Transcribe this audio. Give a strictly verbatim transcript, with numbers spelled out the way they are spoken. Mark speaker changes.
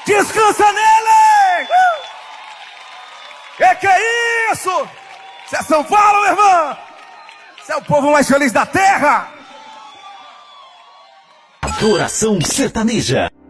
Speaker 1: Descansa nele! Uh! Que que é isso? Você é São Paulo, meu irmão? Você é o povo mais feliz da terra!
Speaker 2: Adoração sertaneja.